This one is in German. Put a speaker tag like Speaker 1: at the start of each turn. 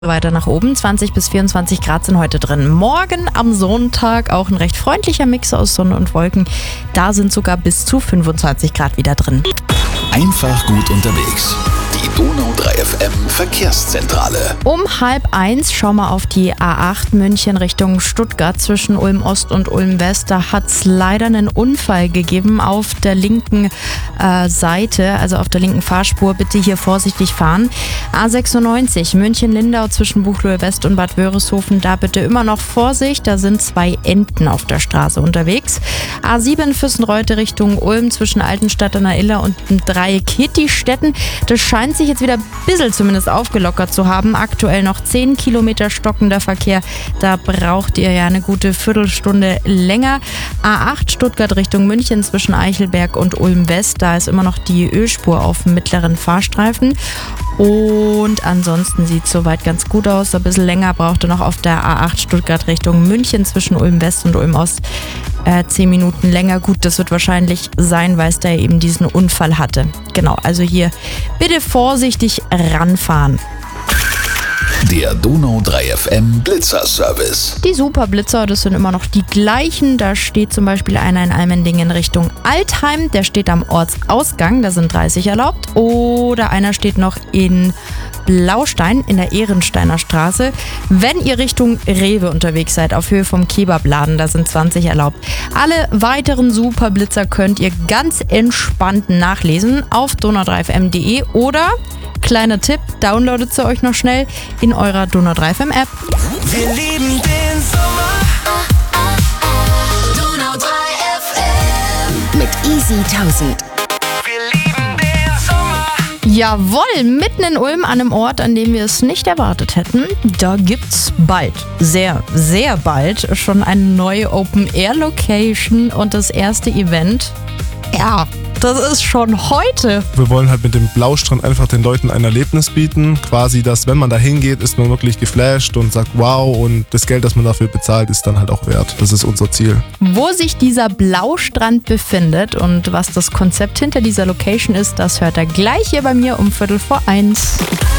Speaker 1: Weiter nach oben, 20 bis 24 Grad sind heute drin. Morgen am Sonntag auch ein recht freundlicher Mix aus Sonne und Wolken. Da sind sogar bis zu 25 Grad wieder drin.
Speaker 2: Einfach gut unterwegs. Die Donau 3 FM Verkehrszentrale.
Speaker 1: Um 12:30 schauen wir auf die A8 München Richtung Stuttgart zwischen Ulm Ost und Ulm West. Da hat es leider einen Unfall gegeben auf der linken Seite, also auf der linken Fahrspur. Bitte hier vorsichtig fahren. A96 München-Lindau zwischen Buchloe West und Bad Wörishofen. Da bitte immer noch Vorsicht. Da sind 2 Enten auf der Straße unterwegs. A7 Füssenreute Richtung Ulm zwischen Altenstadt an der Iller und dem Dreieck Hittistetten. Das scheint sich jetzt wieder ein bisschen zumindest aufgelockert zu haben. Aktuell noch 10 Kilometer stockender Verkehr. Da braucht ihr ja eine gute Viertelstunde länger. A8 Stuttgart Richtung München zwischen Eichelberg und Ulm West. Da ist immer noch die Ölspur auf dem mittleren Fahrstreifen. Und ansonsten sieht es soweit ganz gut aus. Ein bisschen länger braucht ihr noch auf der A8 Stuttgart Richtung München zwischen Ulm West und Ulm Ost. 10 Minuten länger. Gut, das wird wahrscheinlich sein, weil es da eben diesen Unfall hatte. Genau, also hier bitte vorsichtig ranfahren.
Speaker 2: Der Donau 3 FM Blitzer-Service.
Speaker 1: Die Superblitzer, das sind immer noch die gleichen. Da steht zum Beispiel einer in Almendingen Richtung Altheim. Der steht am Ortsausgang, da sind 30 erlaubt. Oder einer steht noch in Blaustein in der Ehrensteiner Straße. Wenn ihr Richtung Rewe unterwegs seid, auf Höhe vom Kebabladen, da sind 20 erlaubt. Alle weiteren Superblitzer könnt ihr ganz entspannt nachlesen auf donau3fm.de oder, kleiner Tipp, downloadet sie euch noch schnell in eurer Donau 3 FM App.
Speaker 3: Wir lieben den Sommer.
Speaker 4: Donau 3 FM mit Easy 1000.
Speaker 3: Wir lieben den Sommer.
Speaker 1: Jawohl, mitten in Ulm an einem Ort, an dem wir es nicht erwartet hätten. Da gibt's bald, sehr, sehr bald schon eine neue Open-Air-Location und das erste Event. Ja, das ist schon heute.
Speaker 5: Wir wollen halt mit dem Blaustrand einfach den Leuten ein Erlebnis bieten. Quasi, dass wenn man da hingeht, ist man wirklich geflasht und sagt wow, und das Geld, das man dafür bezahlt, ist dann halt auch wert. Das ist unser Ziel.
Speaker 1: Wo sich dieser Blaustrand befindet und was das Konzept hinter dieser Location ist, das hört ihr gleich hier bei mir um 12:45.